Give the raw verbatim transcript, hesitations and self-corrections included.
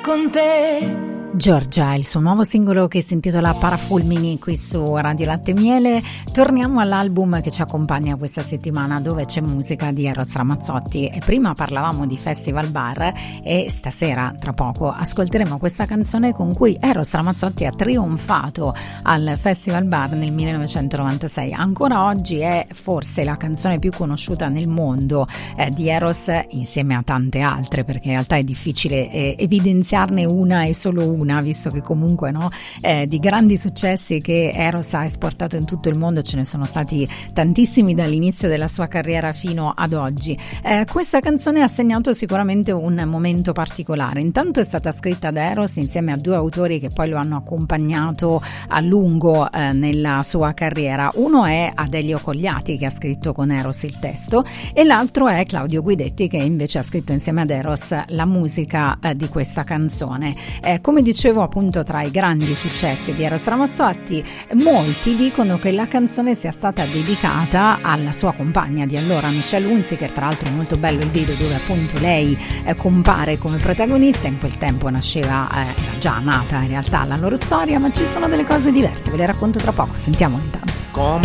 con te. Giorgia, il suo nuovo singolo che si intitola Parafulmini qui su Radio Latte Miele. Torniamo all'album che ci accompagna questa settimana, dove c'è musica di Eros Ramazzotti, e prima parlavamo di Festival Bar e stasera tra poco ascolteremo questa canzone con cui Eros Ramazzotti ha trionfato al Festival Bar nel millenovecentonovantasei. Ancora oggi è forse la canzone più conosciuta nel mondo eh, di Eros, insieme a tante altre, perché in realtà è difficile eh, evidenziarne una e solo una, visto che comunque no, eh, di grandi successi che Eros ha esportato in tutto il mondo ce ne sono stati tantissimi dall'inizio della sua carriera fino ad oggi. Eh, questa canzone ha segnato sicuramente un momento particolare. Intanto è stata scritta da Eros insieme a due autori che poi lo hanno accompagnato a lungo eh, nella sua carriera. Uno è Adelio Cogliati, che ha scritto con Eros il testo, e l'altro è Claudio Guidetti, che invece ha scritto insieme ad Eros la musica eh, di questa canzone. Eh, come dicevo, appunto, tra i grandi successi di Eros Ramazzotti, molti dicono che la canzone sia stata dedicata alla sua compagna di allora, Michelle Hunziker. Tra l'altro è molto bello il video dove appunto lei eh, compare come protagonista. In quel tempo nasceva, eh, era già nata in realtà la loro storia, ma ci sono delle cose diverse, ve le racconto tra poco. Sentiamo intanto. Come